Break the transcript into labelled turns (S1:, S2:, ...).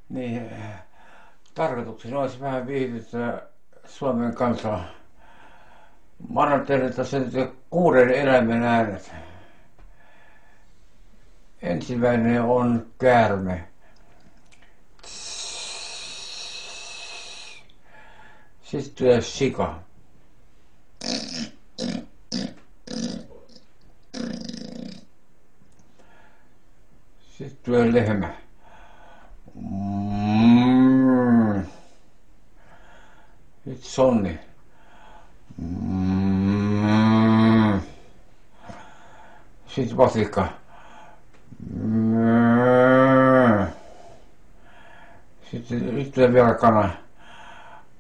S1: Niin, tarkoituksena olisi vähän viihdyttää Suomen kansaa. Mä annan teille tässä nyt 6 eläimen äänet. Ensimmäinen on käärme. Sitten tulee sika. Sitten tulee lehmä. Sitten sonni. Sitten vasikka. Sitten tulee vielä kana.